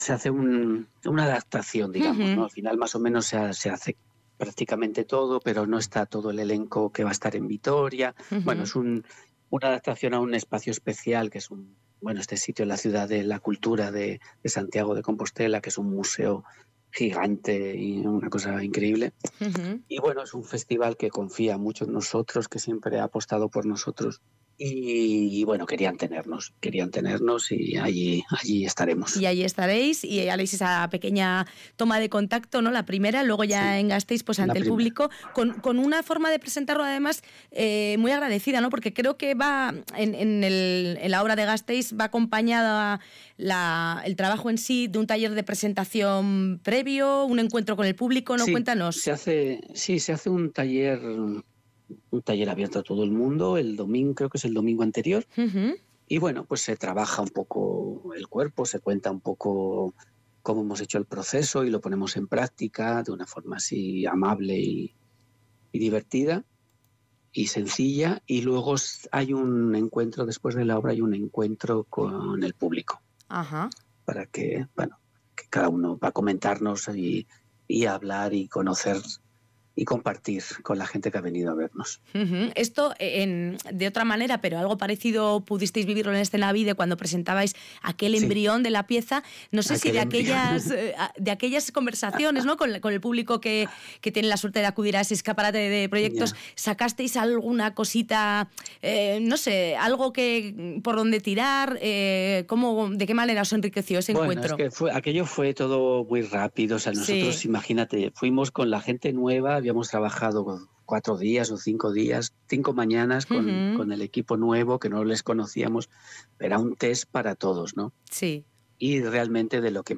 se hace una adaptación, digamos, ¿no? Al final más o menos se hace prácticamente todo, pero no está todo el elenco que va a estar en Vitoria. Bueno, es una adaptación a un espacio especial que es este sitio en la ciudad de la cultura de Santiago de Compostela, que es un museo gigante y una cosa increíble. Y bueno, es un festival que confía mucho en nosotros, que siempre ha apostado por nosotros. Y bueno, querían tenernos y allí estaremos. Y allí estaréis y haréis esa pequeña toma de contacto, ¿no? La primera, luego ya en Gasteiz, pues ante el público, con una forma de presentarlo además muy agradecida, ¿no? Porque creo que va en la obra de Gasteiz va acompañada el trabajo en sí de un taller de presentación previo, un encuentro con el público, ¿no? Sí, Cuéntanos. se hace un taller abierto a todo el mundo, el domingo, creo que es el domingo anterior. Y bueno, pues se trabaja un poco el cuerpo, se cuenta un poco cómo hemos hecho el proceso y lo ponemos en práctica de una forma así amable y divertida y sencilla. Y luego hay un encuentro, después de la obra hay un encuentro con el público. Para que cada uno va a comentarnos y hablar y conocer y compartir con la gente que ha venido a vernos. Esto de otra manera, pero algo parecido pudisteis vivirlo en Escena Vide cuando presentabais aquel embrión de la pieza. No sé si de aquellas conversaciones, ¿no? con el público que tiene la suerte de acudir a ese escaparate de proyectos, sacasteis alguna cosita, no sé, algo por donde tirar, ¿de qué manera os enriqueció ese encuentro? Es que aquello fue todo muy rápido, o sea, nosotros, imagínate, fuimos con la gente nueva, habíamos trabajado 4 días o 5 días, 5 mañanas con el equipo nuevo que no les conocíamos, era un test para todos, ¿no? Sí. Y realmente de lo que